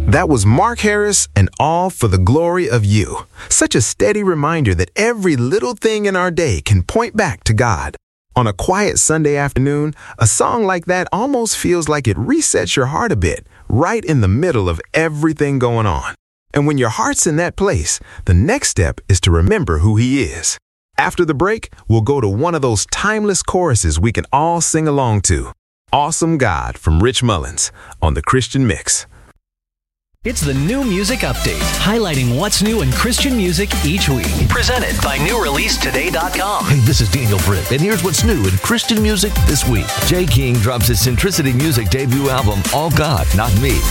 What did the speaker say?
That was Mark Harris and All for the Glory of You. Such a steady reminder that every little thing in our day can point back to God. On a quiet Sunday afternoon, a song like that almost feels like it resets your heart a bit, right in the middle of everything going on. And when your heart's in that place, the next step is to remember who He is. After the break, we'll go to one of those timeless choruses we can all sing along to. Awesome God from Rich Mullins on The Christian Mix. It's the New Music Update, highlighting what's new in Christian music each week. Presented by NewReleaseToday.com. Hey, this is Daniel Britt, and here's what's new in Christian music this week. Jay King drops his Centricity Music debut album, All God, Not Me.